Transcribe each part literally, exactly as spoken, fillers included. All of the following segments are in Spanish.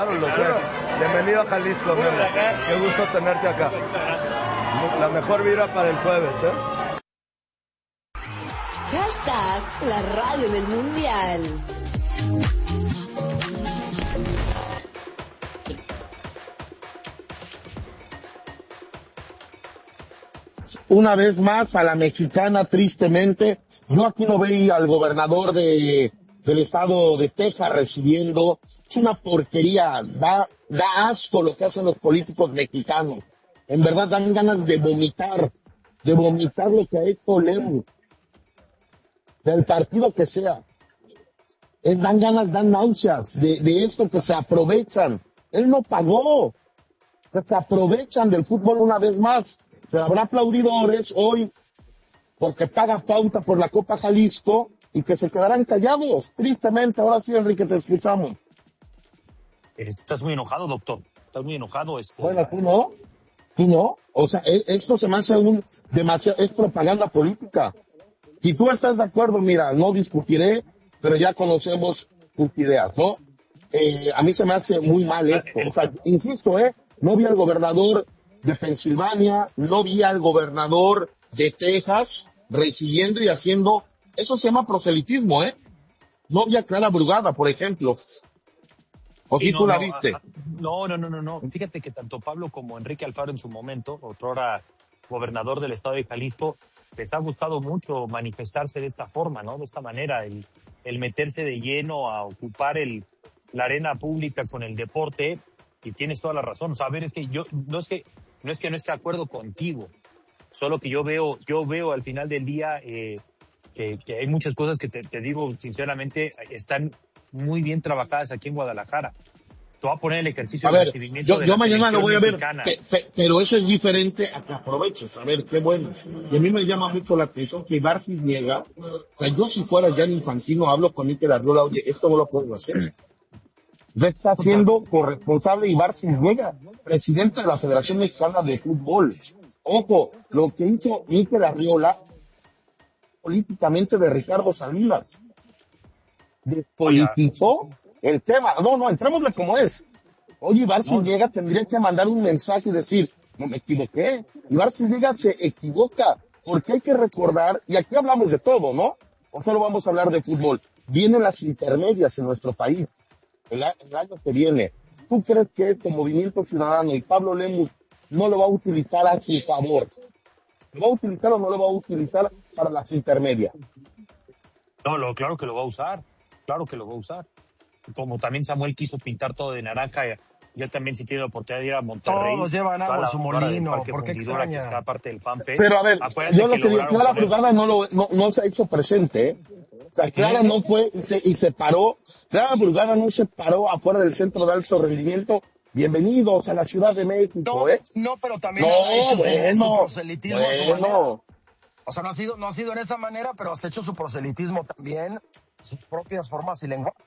Claro, lo sé. Bienvenido a Jalisco, Memo. Qué gusto tenerte acá. La mejor vibra para el jueves, ¿eh? Hashtag la radio del mundial. Una vez más a la mexicana, tristemente. Yo aquí no veía al gobernador de, del estado de Texas recibiendo. Es una porquería, da, da asco lo que hacen los políticos mexicanos. En verdad dan ganas de vomitar, de vomitar lo que ha hecho Lemus, del partido que sea. Eh, dan ganas, dan náuseas de, de esto que se aprovechan. Él no pagó, que se aprovechan del fútbol una vez más. Pero habrá aplaudidores hoy porque paga pauta por la Copa Jalisco y que se quedarán callados. Tristemente, ahora sí, Enrique, te escuchamos. Estás muy enojado, doctor. Estás muy enojado. Este... Bueno, tú no. Tú no. O sea, e- esto se me hace un demasiado, es propaganda política. Si tú estás de acuerdo, mira, no discutiré, pero ya conocemos tus ideas, ¿no? Eh, a mí se me hace muy mal esto. O sea, insisto, ¿eh? No vi al gobernador de Pensilvania, no vi al gobernador de Texas recibiendo y haciendo, eso se llama proselitismo, ¿eh? No vi a Clara Brugada, por ejemplo. ¿O Sí, si no, tú la no, viste? a- no, no, no, no, no. Fíjate que tanto Pablo como Enrique Alfaro en su momento, otrora gobernador del estado de Jalisco, les ha gustado mucho manifestarse de esta forma, ¿no? De esta manera, el, el meterse de lleno a ocupar el, la arena pública con el deporte, y tienes toda la razón. O sea, a ver, es que yo, no es que, no es que no esté de acuerdo contigo, solo que yo veo, yo veo al final del día, eh, que, que hay muchas cosas que te, te digo sinceramente, están muy bien trabajadas aquí en Guadalajara. Te voy a poner el ejercicio A de ver, recibimiento yo, de yo la mañana lo selección voy a ver, mexicana. pe- pe- pero eso es diferente a que aproveches. A ver, qué bueno. Y a mí me llama mucho la atención que Barcis niega. O sea, yo si fuera Gianni Infantino, hablo con Iker Arriola, oye, esto no lo puedo hacer. Ya está siendo corresponsable y Barcis niega, presidente de la Federación Mexicana de Fútbol. Ojo, lo que hizo Iker Arriola políticamente de Ricardo Salinas. Oiga, Despolitizó el tema. No, no, entrémosle como es. Oye, Barcis no, llega, tendría que mandar un mensaje y decir, no me equivoqué. Y Barcis llega, se equivoca, porque hay que recordar, y aquí hablamos de todo, ¿no? O solo vamos a hablar de fútbol. Vienen las intermedias en nuestro país, el, a- el año que viene. ¿Tú crees que este Movimiento Ciudadano y Pablo Lemus no lo va a utilizar a su favor? ¿Lo va a utilizar o no lo va a utilizar para las intermedias? no, lo, claro que lo va a usar, claro que lo va a usar. Como también Samuel quiso pintar todo de naranja, ya, ya también si tiene la oportunidad de ir a Monterrey, Todos llevan toda agua a la su hora del molino. Parque ¿Por qué Fundidora que está extraña? aparte del FanFest, Pero a ver, acuérdate yo lo que que digo, lograron Clara poner, Brugada no, lo, no, no se ha hecho presente, ¿eh? O sea, Clara no fue y se, y se paró, Clara Brugada no se paró afuera del centro de alto rendimiento. Bienvenidos a la Ciudad de México, No, ¿eh? no, pero también ha No, hecho su, su bueno, proselitismo a su manera. bueno. O sea, no ha sido, no ha sido en esa manera, pero has hecho su proselitismo también, sus propias formas y lenguaje.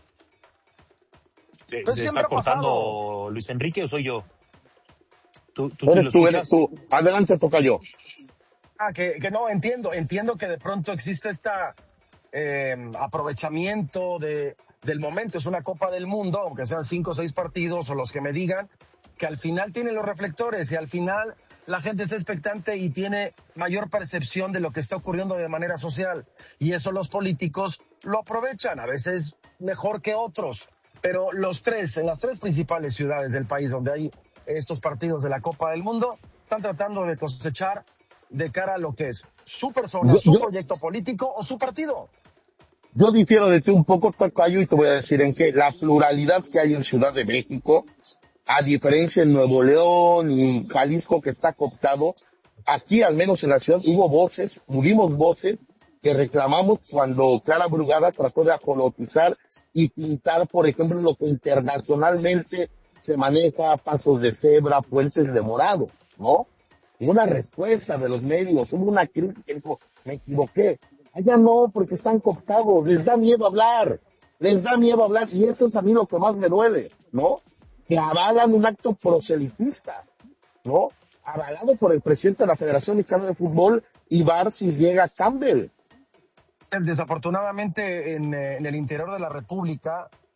se, Pues se siempre está ha pasado. cortando Luis Enrique o soy yo. ¿Tú, tú sí lo Eres tú, eres escuchas? tú. Adelante, toca yo. Ah, que, que no, entiendo, entiendo que de pronto existe esta eh, aprovechamiento de, del momento. Es una Copa del Mundo, aunque sean cinco o seis partidos o los que me digan, que al final tienen los reflectores y al final la gente está expectante y tiene mayor percepción de lo que está ocurriendo de manera social. Y eso los políticos lo aprovechan, a veces mejor que otros. Pero los tres, en las tres principales ciudades del país donde hay estos partidos de la Copa del Mundo, están tratando de cosechar de cara a lo que es su persona, Yo, su yo, proyecto político o su partido. yo difiero de ti un poco, Tocayo, y te voy a decir en qué. La pluralidad que hay en Ciudad de México, a diferencia en Nuevo León y Jalisco que está cooptado, aquí al menos en la ciudad hubo voces, tuvimos voces que reclamamos cuando Clara Brugada trató de acolotizar y pintar, por ejemplo, lo que internacionalmente se maneja, pasos de cebra, puentes de morado, ¿no? Hubo una respuesta de los medios, hubo una crítica, dijo, me equivoqué. Allá no, porque están cooptados, les da miedo hablar, les da miedo hablar, y eso es a mí lo que más me duele, ¿no? Que avalan un acto proselitista, ¿no? Avalado por el presidente de la Federación Mexicana de Fútbol, y Barcis llega Campbell. Desafortunadamente en, eh, en el interior de la República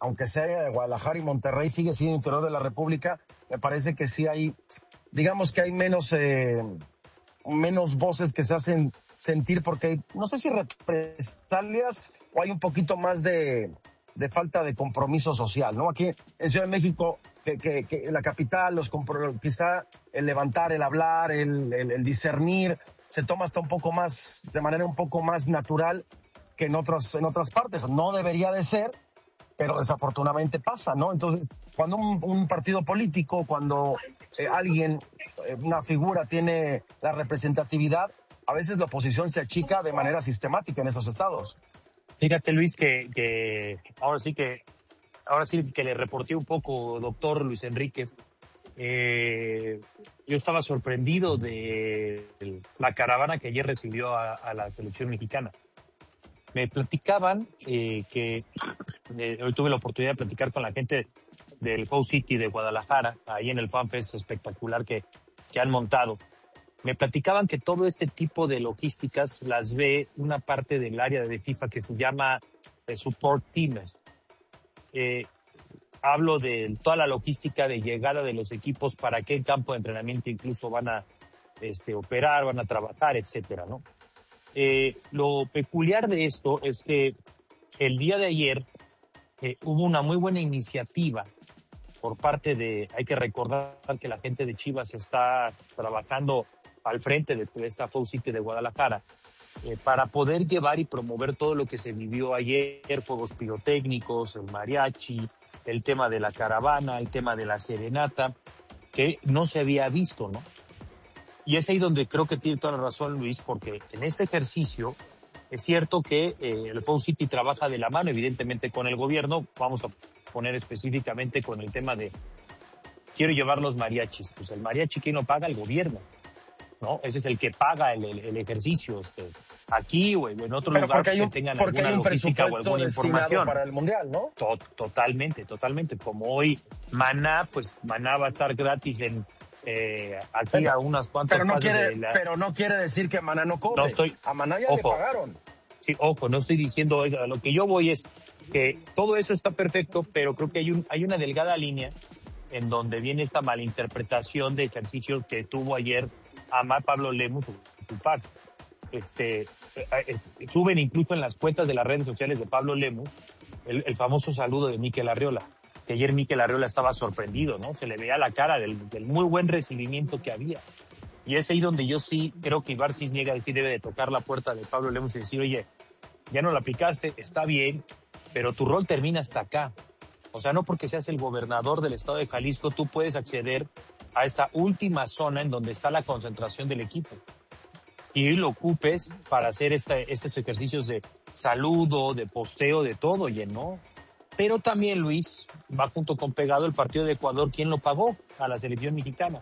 aunque sea de Guadalajara y Monterrey, sigue siendo interior de la República, me parece que sí hay, digamos que hay menos, eh, menos voces que se hacen sentir porque hay, no sé si represalias o hay un poquito más de, de falta de compromiso social, ¿no? Aquí en Ciudad de México, que, que, que en la capital, los compro- quizá el levantar, el hablar, el, el, el discernir, se toma hasta un poco más, de manera un poco más natural que en otras, en otras partes. No debería de ser, pero desafortunadamente pasa, ¿no? Entonces, cuando un, un partido político, cuando eh, alguien, eh, una figura tiene la representatividad, a veces la oposición se achica de manera sistemática en esos estados. Fíjate, Luis, que, que ahora sí que ahora sí que le reporté un poco, doctor Luis Enrique. Eh, yo estaba sorprendido de la caravana que ayer recibió a, a la selección mexicana. Me platicaban eh, que eh, hoy tuve la oportunidad de platicar con la gente del Pau City de Guadalajara, ahí en el FanFest espectacular que, que han montado. Me platicaban que todo este tipo de logísticas las ve una parte del área de FIFA que se llama eh, Support Teams. Eh, hablo de toda la logística de llegada de los equipos, para qué campo de entrenamiento incluso van a este, operar, van a trabajar, etcétera, ¿no? Eh, lo peculiar de esto es que el día de ayer eh, hubo una muy buena iniciativa por parte de, hay que recordar que la gente de Chivas está trabajando al frente de, de esta Pau City de Guadalajara, eh, para poder llevar y promover todo lo que se vivió ayer, fuegos pirotécnicos, el mariachi, el tema de la caravana, el tema de la serenata, que no se había visto, ¿no? Y es ahí donde creo que tiene toda la razón Luis, porque en este ejercicio es cierto que eh, el Pau City trabaja de la mano, evidentemente, con el gobierno. Vamos a poner específicamente con el tema de quiero llevar los mariachis. Pues el mariachi, ¿quién lo paga? El gobierno, ¿no? Ese es el que paga el, el, el ejercicio, este, aquí o en otro Pero lugar que un, tengan porque alguna hay un logística o presupuesto alguna información para el Mundial, ¿no? To- totalmente, totalmente. Como hoy Maná, pues Maná va a estar gratis en eh, aquí pero, a unas cuantas pero no fases quiere, de la... pero no quiere decir que Maná no cobre. No estoy, a Maná ya ojo, le pagaron. Sí, ojo, no estoy diciendo, oiga, lo que yo voy es que todo eso está perfecto, pero creo que hay un hay una delgada línea en donde viene esta malinterpretación de ejercicios que tuvo ayer Amar Pablo Lemus ocupar. Este, eh, eh, suben incluso en las cuentas de las redes sociales de Pablo Lemus el, el famoso saludo de Mikel Arriola, que ayer Mikel Arriola estaba sorprendido, ¿no? Se le veía la cara del, del muy buen recibimiento que había. Y es ahí donde yo sí creo que Ibar Cisniega sí debe de tocar la puerta de Pablo Lemus y decir, oye, ya no la aplicaste, está bien, pero tu rol termina hasta acá. O sea, no porque seas el gobernador del estado de Jalisco, tú puedes acceder a esta última zona en donde está la concentración del equipo. Y lo ocupes para hacer este, estos ejercicios de saludo, de posteo, de todo, oye, ¿no? Pero también, Luis, va junto con pegado el partido de Ecuador, ¿quién lo pagó? A la selección mexicana.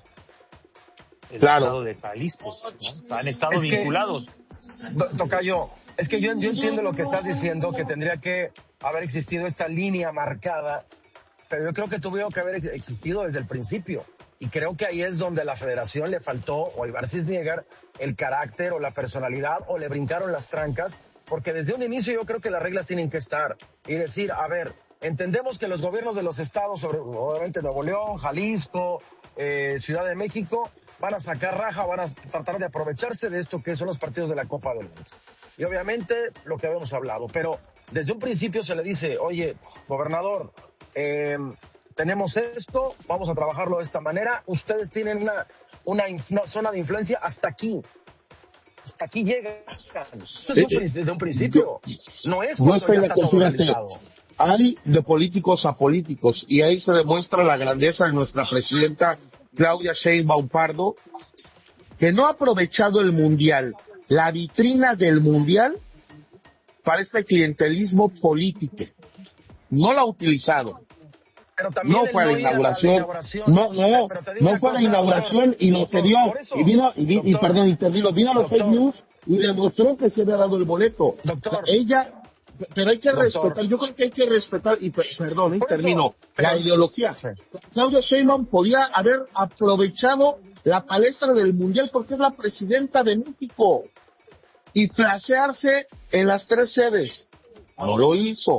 El Claro. estado de Jalisco, ¿no? Han estado Es que, vinculados. Tocayo, es que yo, yo entiendo lo que estás diciendo, que tendría que haber existido esta línea marcada, pero yo creo que tuvo que haber existido desde el principio. Y creo que ahí es donde a la federación le faltó, o a Ibar Cisniega, el carácter o la personalidad, o le brincaron las trancas, porque desde un inicio yo creo que las reglas tienen que estar. Y decir, a ver, entendemos que los gobiernos de los estados, obviamente Nuevo León, Jalisco, eh, Ciudad de México, van a sacar raja, van a tratar de aprovecharse de esto que son los partidos de la Copa del Mundo. Y obviamente lo que habíamos hablado, pero desde un principio se le dice, oye, gobernador, eh, tenemos esto, vamos a trabajarlo de esta manera, ustedes tienen una, una, una zona de influencia hasta aquí. Hasta aquí llegan. Desde, un, desde un principio. No es cuando no ya está todo realizado. Hay de políticos a políticos y ahí se demuestra la grandeza de nuestra presidenta Claudia Sheinbaum Pardo, que no ha aprovechado el Mundial, la vitrina del Mundial, para este clientelismo político. No la ha utilizado. Pero también no fue a la inauguración. la inauguración. No, no, no fue a la inauguración y lo que dio. Y vino, y, vi, y perdón, intervino, vino a los fake news y demostró que se había dado el boleto. Doctor, o sea, ella, pero hay que doctor. respetar, yo creo que hay que respetar, y perdón, y termino, la ideología. Sí. Claudia Sheinbaum podía haber aprovechado la palestra del Mundial porque es la presidenta de México y flashearse en las tres sedes. No lo hizo.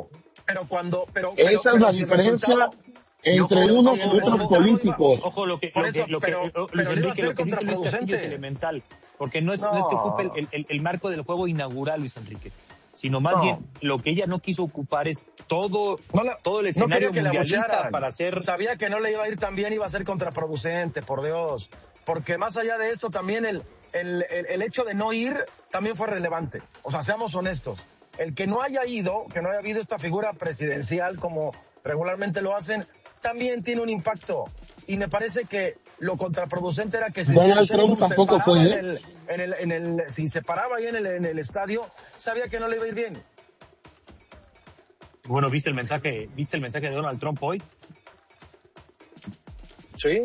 pero cuando, pero, pero Esa es pero la si el diferencia resultado, entre ojo, unos y ojo, otros ojo, políticos. Ojo, lo que, por lo que, eso, lo que, pero, eh, Luis pero no iba a Enrique, ser lo que dice Luis Castillo es contraproducente. elemental, porque no es, no es que ocupe No, el, el, el marco del juego inaugural, Luis Enrique, sino más no, bien lo que ella no quiso ocupar es todo, no, la- todo el no quería escenario que le mundialista abuchearan. para hacer. Sabía que no le iba a ir tan bien, iba a ser contraproducente, por Dios. Porque más allá de esto, también el, el, el, el hecho de no ir también fue relevante. O sea, seamos honestos. El que no haya ido, que no haya habido esta figura presidencial como regularmente lo hacen, también tiene un impacto. Y me parece que lo contraproducente era que si Donald Sheinbaum Trump se tampoco paraba fue, en ¿eh? el, en el, en el, si se paraba ahí en el, en el estadio, sabía que no le iba a ir bien. Bueno, ¿viste el mensaje, viste el mensaje de Donald Trump hoy? Sí.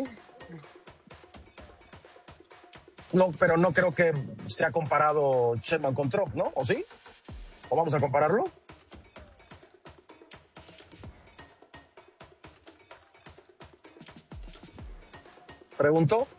No, pero no creo que se ha comparado Sheinbaum con Trump, ¿no? ¿O sí? ¿O vamos a compararlo? Pregunto.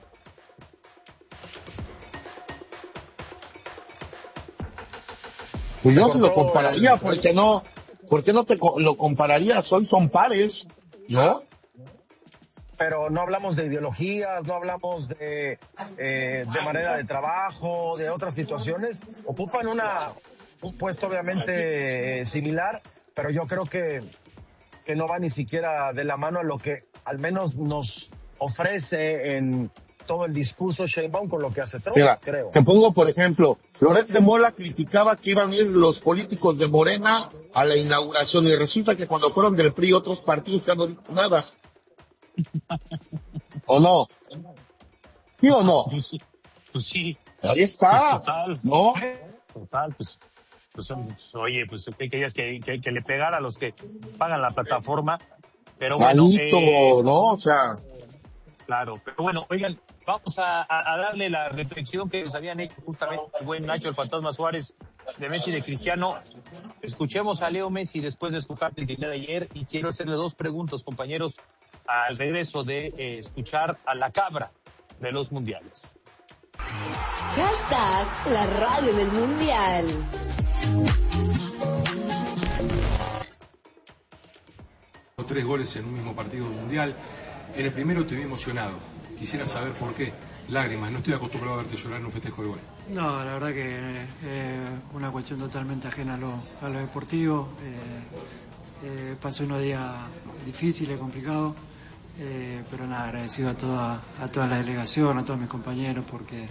Pues Se yo no se lo cortó compararía, el... porque no, ¿por qué no te co- lo compararías? Hoy son pares, ¿no? Pero no hablamos de ideologías, no hablamos de, eh, de manera de trabajo, de otras situaciones. Ocupan una, un puesto obviamente eh, similar, pero yo creo que, que no va ni siquiera de la mano a lo que al menos nos ofrece en todo el discurso Sheinbaum con lo que hace Trump, Mira, creo. te pongo por ejemplo, Loret de Mola criticaba que iban a ir los políticos de Morena a la inauguración y resulta que cuando fueron del P R I otros partidos ya no dijo nada. ¿O no? ¿Sí o no? Pues, sí, pues sí, Ahí pues está, total, ¿no? total, pues, pues, pues, oye, pues ¿qué querías que, que, que le pegara a los que pagan la plataforma? Pero bueno, Malito, eh, ¿no? O sea, claro, pero bueno, oigan, vamos a, a, a darle la reflexión que nos habían hecho justamente el buen Nacho, el Fantasma Suárez, de Messi y de Cristiano. Escuchemos a Leo Messi después de su parte del día de ayer y quiero hacerle dos preguntas, compañeros, al regreso de eh, escuchar a la cabra de los mundiales. Hashtag la radio del mundial. Tres goles en un mismo partido mundial. En el primero te vi emocionado. Quisiera saber por qué. Lágrimas, no estoy acostumbrado a verte llorar en un festejo de gol. No, la verdad que es eh, una cuestión totalmente ajena a lo, a lo deportivo. Eh, eh, pasó unos días difíciles, complicados, eh, pero nada, agradecido a toda, a toda la delegación, a todos mis compañeros, porque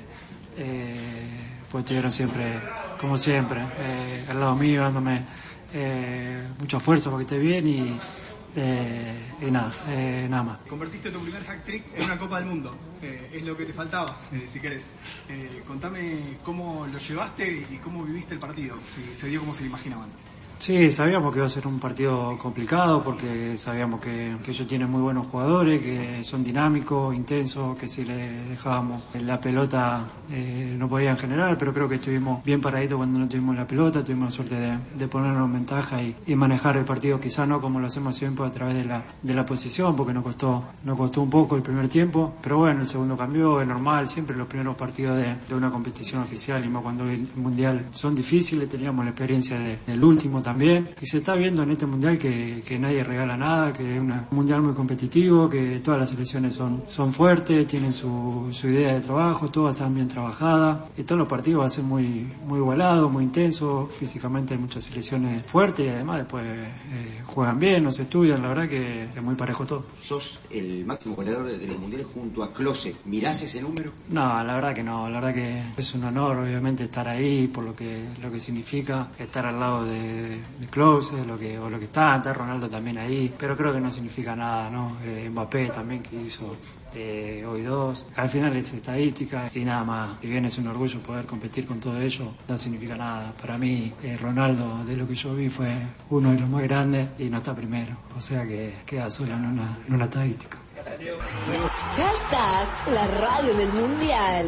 eh, pues estuvieron siempre, como siempre, eh, al lado mío, dándome eh, mucha fuerza para que esté bien y Eh, y nada, eh, nada más. Convertiste tu primer hat-trick en una Copa del Mundo, eh, es lo que te faltaba, eh, si querés. Eh, contame cómo lo llevaste y cómo viviste el partido, si se dio como se lo imaginaban. Sí, sabíamos que iba a ser un partido complicado porque sabíamos que, que ellos tienen muy buenos jugadores, que son dinámicos, intensos, que si les dejábamos la pelota eh, no podían generar, pero creo que estuvimos bien paraditos cuando no tuvimos la pelota, tuvimos la suerte de, de ponernos en ventaja y, y manejar el partido, quizá no como lo hacemos siempre a través de la, de la posición, porque nos costó, nos costó un poco el primer tiempo, pero bueno, el segundo cambió, es normal, siempre los primeros partidos de, de una competición oficial y más cuando el mundial son difíciles, teníamos la experiencia de, del último también. También, y se está viendo en este mundial que, que nadie regala nada, que es una, un mundial muy competitivo, que todas las selecciones son, son fuertes, tienen su, su idea de trabajo, todas están bien trabajadas, y todos los partidos van a ser muy, muy igualados, muy intensos, físicamente hay muchas selecciones fuertes y además después eh, juegan bien, no se estudian, la verdad que es muy parejo todo. ¿Sos el máximo goleador de los mundiales junto a Klose? ¿Mirás ese número? No, la verdad que no, la verdad que es un honor obviamente estar ahí por lo que, lo que significa estar al lado de de Klose, lo que, o lo que está, está Ronaldo también ahí, pero creo que no significa nada, ¿no? Eh, Mbappé también que hizo eh, hoy dos, al final es estadística y nada más, si bien es un orgullo poder competir con todo ello, no significa nada. Para mí, eh, Ronaldo, de lo que yo vi, fue uno de los más grandes y no está primero, o sea que queda solo en una, en una estadística. Hashtag la radio del mundial.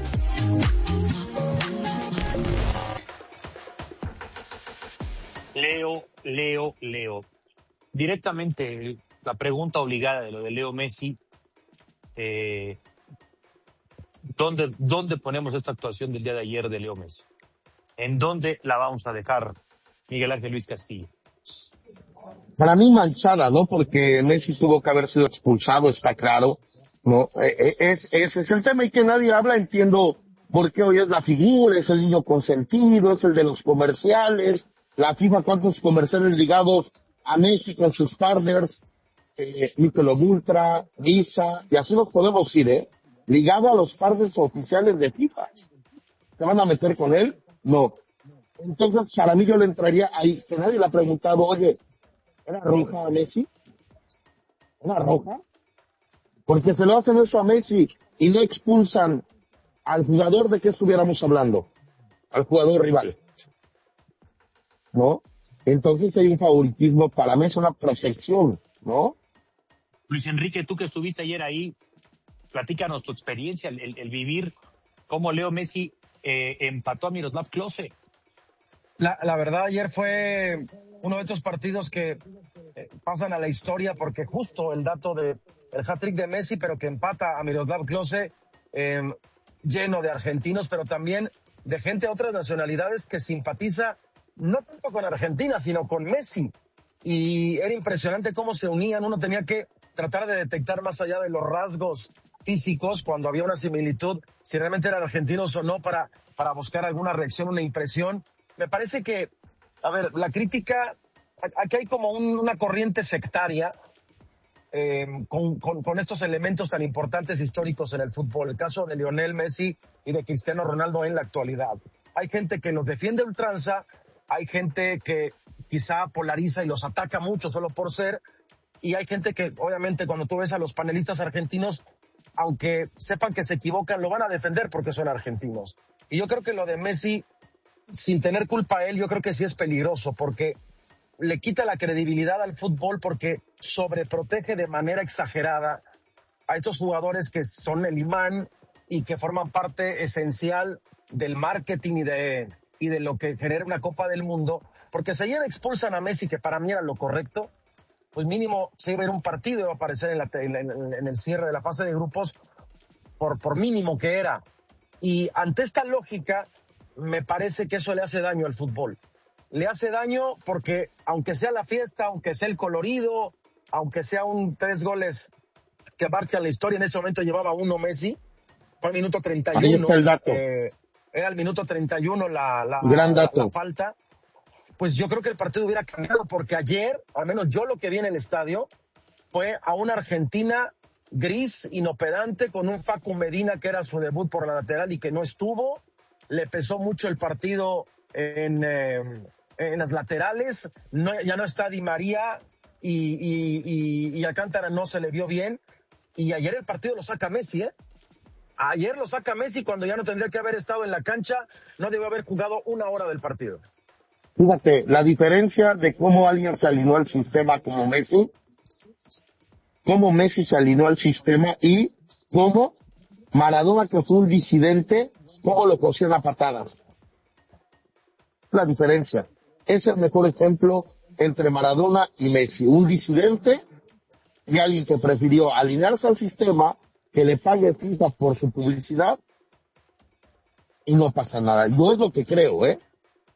Leo, Leo, Leo. Directamente, la pregunta obligada de lo de Leo Messi, eh, ¿dónde, ¿dónde ponemos esta actuación del día de ayer de Leo Messi? ¿En dónde la vamos a dejar, Miguel Ángel Luis Castillo? para mí manchada, ¿no? Porque Messi tuvo que haber sido expulsado, está claro, ¿no? Eh, eh, es, ese es el tema y que nadie habla, entiendo por qué hoy es la figura, es el niño consentido, es el de los comerciales, la FIFA, cuántos comerciales ligados a Messi con sus partners, eh, Michelob Ultra, Visa, y así nos podemos ir, ¿eh? Ligado a los partners oficiales de FIFA. ¿Se van a meter con él? No. Entonces, para mí yo le entraría ahí, que nadie le ha preguntado, oye, ¿era roja a Messi? ¿Era roja? Porque se lo hacen eso a Messi y no expulsan al jugador, ¿de qué estuviéramos hablando? Al jugador rival. ¿No? Entonces hay un favoritismo, para mí es una protección, ¿no? Luis Enrique, tú que estuviste ayer ahí, platícanos tu experiencia, el, el, el vivir cómo Leo Messi eh, empató a Miroslav Klose. La, la verdad, ayer fue uno de esos partidos que eh, pasan a la historia porque justo el dato de el hat-trick de Messi, pero que empata a Miroslav Klose, eh, lleno de argentinos, pero también de gente de otras nacionalidades que simpatiza no tanto con Argentina, sino con Messi. Y era impresionante cómo se unían. Uno tenía que tratar de detectar más allá de los rasgos físicos, cuando había una similitud, si realmente eran argentinos o no, para, para buscar alguna reacción, una impresión. Me parece que, a ver, la crítica, aquí hay como un, una corriente sectaria eh, con, con, con estos elementos tan importantes históricos en el fútbol. El caso de Lionel Messi y de Cristiano Ronaldo en la actualidad. Hay gente que los defiende a ultranza, hay gente que quizá polariza y los ataca mucho solo por ser, y hay gente que obviamente cuando tú ves a los panelistas argentinos, aunque sepan que se equivocan, lo van a defender porque son argentinos. Y yo creo que lo de Messi, sin tener culpa a él, yo creo que sí es peligroso porque le quita la credibilidad al fútbol porque sobreprotege de manera exagerada a estos jugadores que son el imán y que forman parte esencial del marketing y de, y de lo que genera una Copa del Mundo. Porque si ayer expulsan a Messi, que para mí era lo correcto, pues mínimo se iba a ir un partido y iba a aparecer en, la, en, en, en el cierre de la fase de grupos por, por mínimo que era. Y ante esta lógica, me parece que eso le hace daño al fútbol. Le hace daño porque, aunque sea la fiesta, aunque sea el colorido, aunque sea un tres goles que marca la historia, en ese momento llevaba uno Messi, fue al minuto treinta y uno. Ahí está el dato. Eh, era el minuto treinta y uno la, la, Gran dato. la, la falta. Pues yo creo que el partido hubiera cambiado porque ayer, al menos yo lo que vi en el estadio, fue a una Argentina gris, inopedante, con un Facu Medina que era su debut por la lateral y que no estuvo. Le pesó mucho el partido en, eh, en las laterales. No, ya no está Di María y, y, y, y Alcántara no se le vio bien. Y ayer el partido lo saca Messi, ¿eh? Ayer lo saca Messi cuando ya no tendría que haber estado en la cancha, no debió haber jugado una hora del partido. Fíjate, la diferencia de cómo alguien se alineó al sistema como Messi, cómo Messi se alineó al sistema y cómo Maradona, que fue un disidente, cómo lo cosían a patadas. La diferencia. Es el mejor ejemplo entre Maradona y Messi. Un disidente y alguien que prefirió alinearse al sistema, que le pague FIFA por su publicidad y no pasa nada. Yo es lo que creo, ¿eh?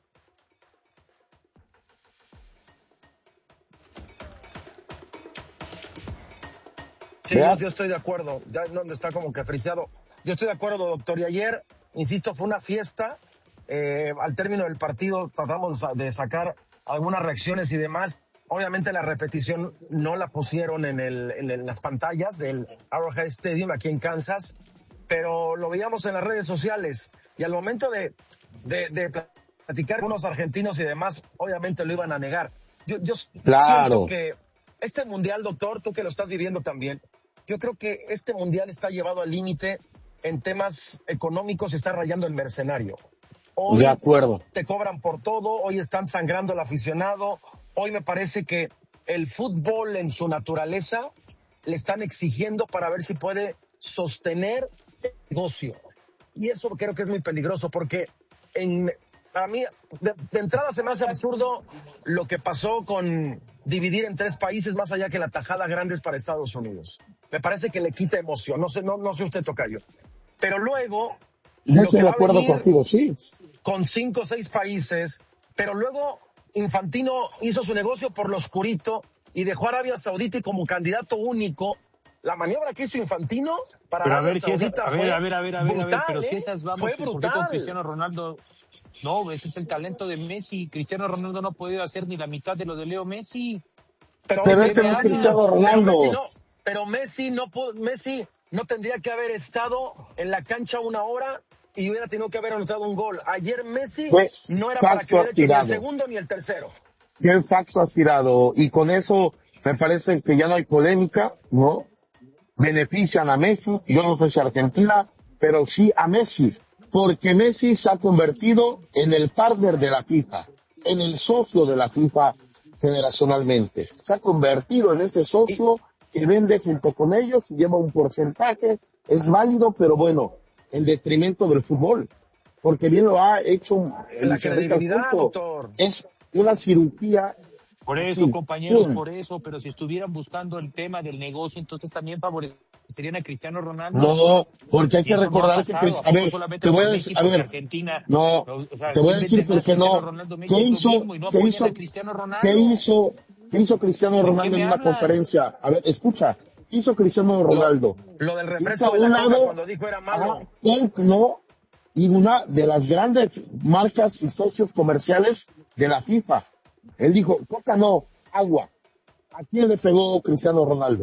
Sí, yo, yo estoy de acuerdo. Ya no está como que friseado. Yo estoy de acuerdo, doctor. Y ayer, insisto, fue una fiesta. Eh, al término del partido tratamos de sacar algunas reacciones y demás. Obviamente la repetición no la pusieron en, el, en, el, en las pantallas del Arrowhead Stadium aquí en Kansas, pero lo veíamos en las redes sociales. Y al momento de, de, de platicar con unos argentinos y demás, obviamente lo iban a negar. Yo, yo claro. siento que este mundial, doctor, tú que lo estás viviendo también, yo creo que este mundial está llevado al límite en temas económicos, está rayando el mercenario. Hoy de acuerdo. Te cobran por todo, hoy están sangrando al aficionado, hoy me parece que el fútbol en su naturaleza le están exigiendo para ver si puede sostener el negocio. Y eso creo que es muy peligroso porque en, a mí de, de entrada se me hace absurdo lo que pasó con dividir en tres países más allá que la tajada grande es para Estados Unidos. Me parece que le quita emoción, no sé, no, no sé usted, tocayo. Pero luego... No estoy de acuerdo contigo, sí. Con cinco o seis países, pero luego Infantino hizo su negocio por lo oscurito y dejó a Arabia Saudita como candidato único. La maniobra que hizo Infantino para pero Arabia a ver, si Saudita esa, a ver, a ver, a ver, a ver, brutal, a ver, pero ¿eh? si esas vamos, Fue ¿por qué brutal. con Cristiano Ronaldo? No, ese es el talento de Messi. Cristiano Ronaldo no ha podido hacer ni la mitad de lo de Leo Messi. Pero, Pero Messi, ese no es Cristiano pero Ronaldo. Messi no, pero Messi no pudo, Messi no tendría que haber estado en la cancha una hora y hubiera tenido que haber anotado un gol. Ayer Messi Pues, no era para que hubiera hecho ni el segundo ni el tercero. ¿Qué facto has tirado? Y con eso me parece que ya no hay polémica, ¿no? Benefician a Messi, yo no sé si a Argentina, pero sí a Messi, porque Messi se ha convertido en el partner de la FIFA, en el socio de la FIFA generacionalmente. Se ha convertido en ese socio que vende junto con ellos y lleva un porcentaje, es válido, pero bueno, en detrimento del fútbol, porque bien lo ha hecho La credibilidad, doctor. Es una cirugía. Por eso, sí, compañeros, sí. por eso, pero si estuvieran buscando el tema del negocio, entonces también favorecerían a Cristiano Ronaldo. No, porque hay que Eso recordar no ha que, pasado, pues, a ver, solamente te voy a por decir, México, a ver, que Argentina, no, o sea, te voy a no decir inventen por más qué Cristiano no. Ronaldo, ¿Qué México es lo hizo, mismo, y no qué apoyan hizo, a Cristiano Ronaldo? qué hizo, qué hizo Cristiano ¿De qué Ronaldo me en una hablan? conferencia? A ver, escucha, ¿qué hizo Cristiano Ronaldo? Lo, lo del Hizo refresco a de un la Coca lado, cuando dijo era malo. ajá, él no, y una de las grandes marcas y socios comerciales de la FIFA. Él dijo, Coca no, agua. ¿A quién le pegó Cristiano Ronaldo?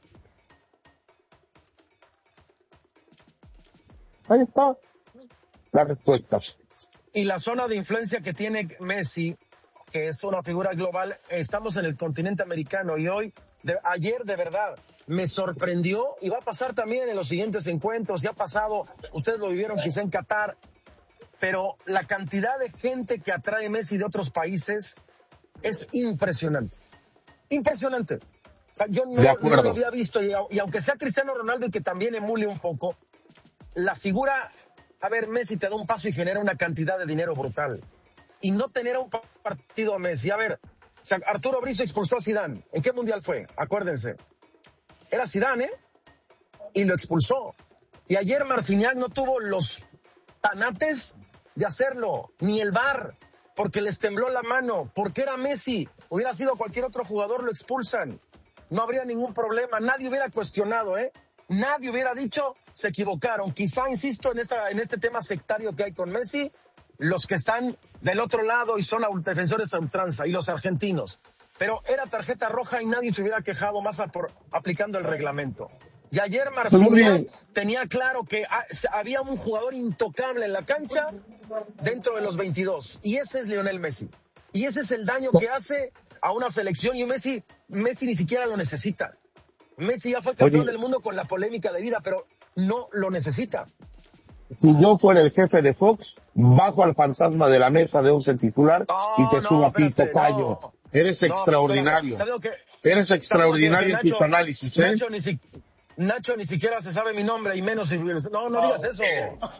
Ahí está la respuesta. Y la zona de influencia que tiene Messi, que es una figura global, estamos en el continente americano y hoy, de, ayer de verdad, me sorprendió y va a pasar también en los siguientes encuentros, ya ha pasado, ustedes lo vivieron quizá en Qatar, pero la cantidad de gente que atrae Messi de otros países es impresionante. Impresionante. O sea, yo no, no lo había visto y, y aunque sea Cristiano Ronaldo y que también emule un poco, la figura, a ver, Messi te da un paso y genera una cantidad de dinero brutal. Y no tener un partido a Messi. A ver, o sea, Arturo Brizo expulsó a Zidane. ¿En qué mundial fue? Acuérdense. Era Zidane, ¿eh? Y lo expulsó. Y ayer Marciniak no tuvo los tanates de hacerlo, ni el V A R, porque les tembló la mano, porque era Messi. Hubiera sido cualquier otro jugador, lo expulsan. No habría ningún problema, nadie hubiera cuestionado, ¿eh? Nadie hubiera dicho, se equivocaron. Quizá, insisto, en esta, en este tema sectario que hay con Messi, los que están del otro lado y son defensores a ultranza, y los argentinos. Pero era tarjeta roja y nadie se hubiera quejado más a por, aplicando el reglamento. Y ayer Marciniak tenía claro que había un jugador intocable en la cancha dentro de los veintidós. Y ese es Lionel Messi. Y ese es el daño que hace a una selección. Y Messi, Messi ni siquiera lo necesita. Messi ya fue campeón Oye, del mundo con la polémica de vida, pero no lo necesita. Si yo fuera el jefe de Fox, bajo al fantasma de la mesa de once titular no, y te no, subo a ti, tocayo. No, Eres no, extraordinario. Que, Eres extraordinario en tus análisis, ¿eh? Nacho ni, si, Nacho ni siquiera se sabe mi nombre y menos si... No, no digas eso.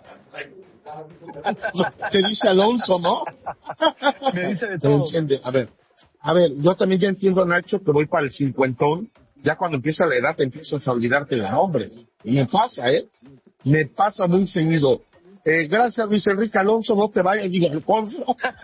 Te dice Alonso, ¿no? Me dice de todo. A ver, a ver, yo también ya entiendo, Nacho, que voy para el cincuentón. Ya cuando empieza la edad te empiezas a olvidarte de nombres. Y me pasa, ¿eh? Me pasa muy seguido. Eh, gracias, Luis Enrique Alonso, no te vayas, digo, Alfonso.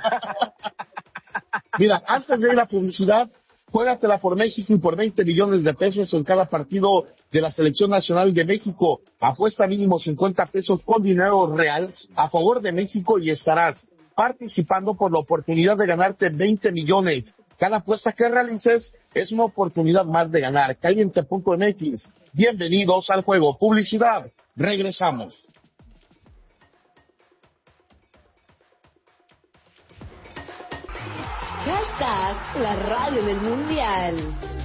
Mira, antes de ir a publicidad, juégatela por México y por veinte millones de pesos en cada partido de la Selección Nacional de México. Apuesta mínimo cincuenta pesos con dinero real a favor de México y estarás participando por la oportunidad de ganarte veinte millones. Cada apuesta que realices es una oportunidad más de ganar. Caliente punto M X. Bienvenidos al juego. Publicidad. Regresamos. Hashtag la radio del mundial.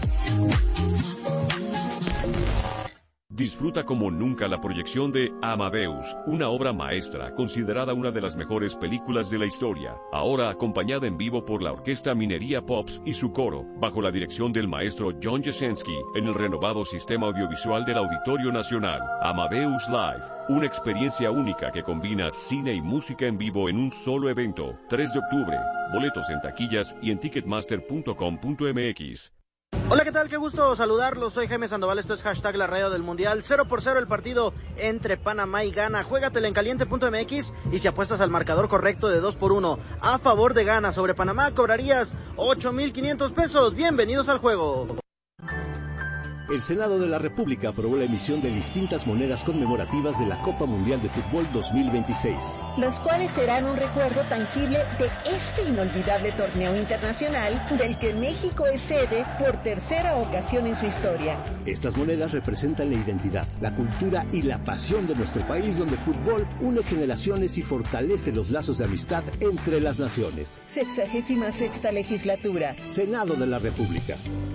Disfruta como nunca la proyección de Amadeus, una obra maestra considerada una de las mejores películas de la historia, ahora acompañada en vivo por la Orquesta Minería Pops y su coro, bajo la dirección del maestro John Jasenski, en el renovado sistema audiovisual del Auditorio Nacional. Amadeus Live, una experiencia única que combina cine y música en vivo en un solo evento. tres de octubre, boletos en taquillas y en ticketmaster punto com punto m x. Hola, ¿qué tal? Qué gusto saludarlos. Soy Jaime Sandoval, esto es hashtag La Radio del Mundial. Cero por cero el partido entre Panamá y Ghana. Juégatela en caliente punto m x y si apuestas al marcador correcto de dos por uno a favor de Ghana sobre Panamá, cobrarías ocho mil quinientos pesos. Bienvenidos al juego. El Senado de la República aprobó la emisión de distintas monedas conmemorativas de la Copa Mundial de Fútbol dos mil veintiséis. Los cuales serán un recuerdo tangible de este inolvidable torneo internacional del que México es sede por tercera ocasión en su historia. Estas monedas representan la identidad, la cultura y la pasión de nuestro país, donde el fútbol une generaciones y fortalece los lazos de amistad entre las naciones. Sexagésima sexta legislatura. Senado de la República.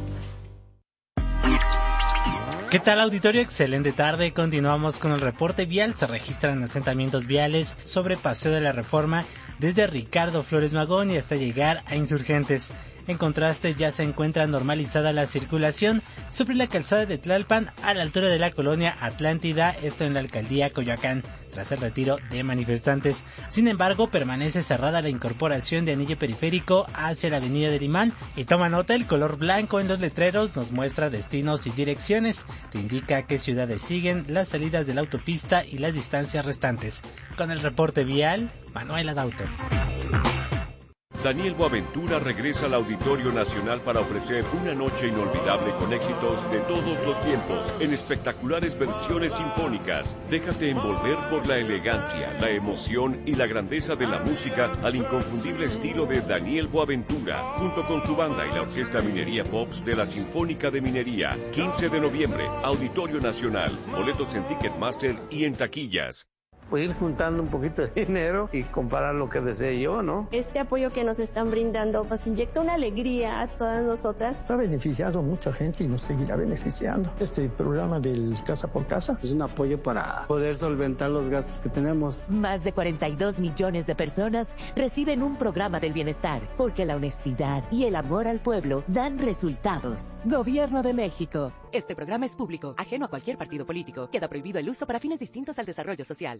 ¿Qué tal, auditorio? Excelente tarde. Continuamos con el reporte vial. Se registran asentamientos viales sobre Paseo de la Reforma desde Ricardo Flores Magón y hasta llegar a Insurgentes. En contraste, ya se encuentra normalizada la circulación sobre la calzada de Tlalpan a la altura de la colonia Atlántida, esto en la alcaldía Coyoacán, tras el retiro de manifestantes. Sin embargo, permanece cerrada la incorporación de anillo periférico hacia la avenida del Imán y toma nota, el color blanco en los letreros nos muestra destinos y direcciones. Te indica qué ciudades siguen, las salidas de la autopista y las distancias restantes. Con el reporte vial, Manuel Adauto. Daniel Boaventura regresa al Auditorio Nacional para ofrecer una noche inolvidable con éxitos de todos los tiempos, en espectaculares versiones sinfónicas. Déjate envolver por la elegancia, la emoción y la grandeza de la música al inconfundible estilo de Daniel Boaventura, junto con su banda y la Orquesta Minería Pops de la Sinfónica de Minería. quince de noviembre, Auditorio Nacional. Boletos en Ticketmaster y en taquillas. Pues ir juntando un poquito de dinero y comprar lo que desee yo, ¿no? Este apoyo que nos están brindando nos inyecta una alegría a todas nosotras. Ha beneficiado a mucha gente y nos seguirá beneficiando. Este programa del Casa por Casa es un apoyo para poder solventar los gastos que tenemos. Más de cuarenta y dos millones de personas reciben un programa del bienestar, porque la honestidad y el amor al pueblo dan resultados. Gobierno de México. Este programa es público, ajeno a cualquier partido político. Queda prohibido el uso para fines distintos al desarrollo social.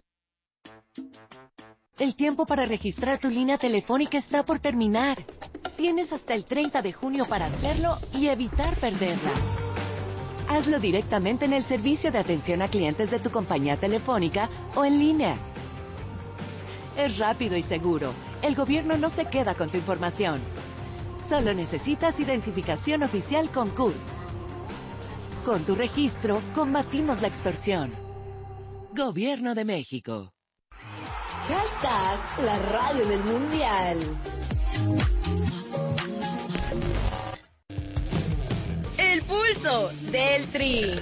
El tiempo para registrar tu línea telefónica está por terminar. Tienes hasta el treinta de junio para hacerlo y evitar perderla. Hazlo directamente en el servicio de atención a clientes de tu compañía telefónica o en línea. Es rápido y seguro. El gobierno no se queda con tu información. Solo necesitas identificación oficial con C U R. Con tu registro, combatimos la extorsión. Gobierno de México. Hashtag La Radio del Mundial. El pulso del Tri.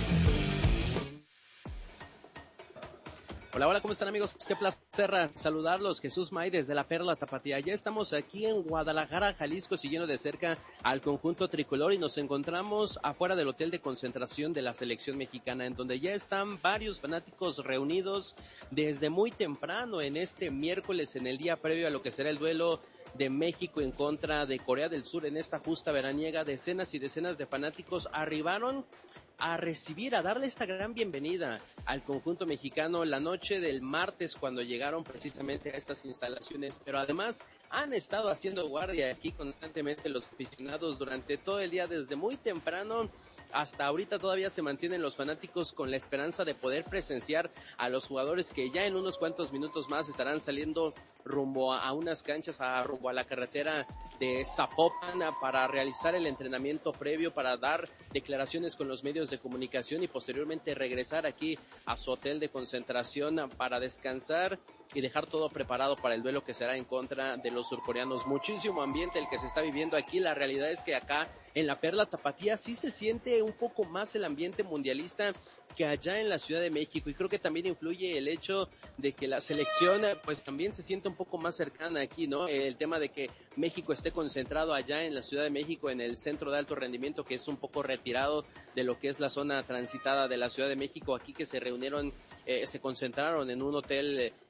Hola, hola, ¿cómo están, amigos? Qué placer saludarlos. Jesús May desde la Perla Tapatía. Ya estamos aquí en Guadalajara, Jalisco, siguiendo de cerca al conjunto tricolor y nos encontramos afuera del hotel de concentración de la selección mexicana, en donde ya están varios fanáticos reunidos desde muy temprano en este miércoles, en el día previo a lo que será el duelo de México en contra de Corea del Sur en esta justa veraniega. Decenas y decenas de fanáticos arribaron a recibir, a darle esta gran bienvenida al conjunto mexicano la noche del martes, cuando llegaron precisamente a estas instalaciones, pero además han estado haciendo guardia aquí constantemente los aficionados durante todo el día, desde muy temprano hasta ahorita. Todavía se mantienen los fanáticos con la esperanza de poder presenciar a los jugadores que ya en unos cuantos minutos más estarán saliendo rumbo a, a unas canchas, a rumbo a la carretera de Zapopan para realizar el entrenamiento previo, para dar declaraciones con los medios de comunicación y posteriormente regresar aquí a su hotel de concentración para descansar y dejar todo preparado para el duelo que será en contra de los surcoreanos. Muchísimo ambiente el que se está viviendo aquí. La realidad es que acá en la Perla Tapatía sí se siente un poco más el ambiente mundialista que allá en la Ciudad de México, y creo que también influye el hecho de que la selección pues también se siente un poco más cercana aquí, ¿no? El tema de que México esté concentrado allá en la Ciudad de México, en el centro de alto rendimiento, que es un poco retirado de lo que es la zona transitada de la Ciudad de México. Aquí que se reunieron, eh, se concentraron en un hotel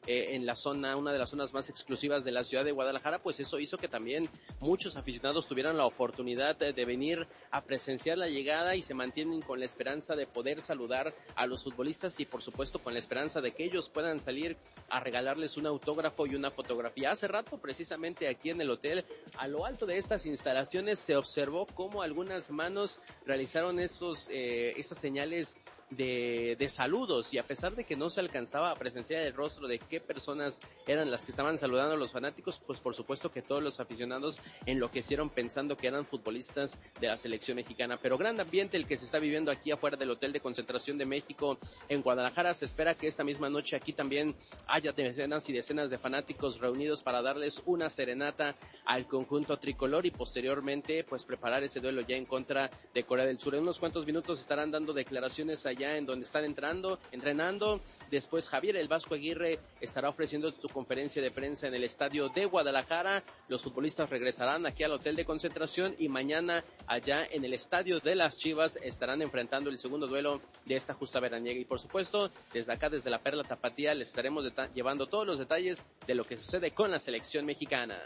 eh, en la zona, una de las zonas más exclusivas de la ciudad de Guadalajara, pues eso hizo que también muchos aficionados tuvieran la oportunidad de, de venir a presenciar la llegada y se mantienen con la esperanza de poder saludar a los futbolistas y por supuesto con la esperanza de que ellos puedan salir a regalarles un autógrafo y una fotografía. Hace rato, precisamente aquí en el hotel, a lo alto de estas instalaciones se observó cómo algunas manos realizaron esos, eh, esas señales De, de saludos, y a pesar de que no se alcanzaba a presenciar el rostro de qué personas eran las que estaban saludando a los fanáticos, pues por supuesto que todos los aficionados enloquecieron pensando que eran futbolistas de la selección mexicana. Pero gran ambiente el que se está viviendo aquí afuera del Hotel de Concentración de México en Guadalajara. Se espera que esta misma noche aquí también haya decenas y decenas de fanáticos reunidos para darles una serenata al conjunto tricolor y posteriormente pues preparar ese duelo ya en contra de Corea del Sur. En unos cuantos minutos estarán dando declaraciones allá en donde están entrando, entrenando. Después Javier El Vasco Aguirre estará ofreciendo su conferencia de prensa en el estadio de Guadalajara. Los futbolistas regresarán aquí al Hotel de Concentración y mañana allá en el estadio de las Chivas estarán enfrentando el segundo duelo de esta justa veraniega. Y por supuesto, desde acá, desde la Perla Tapatía, les estaremos llevando todos los detalles de lo que sucede con la selección mexicana.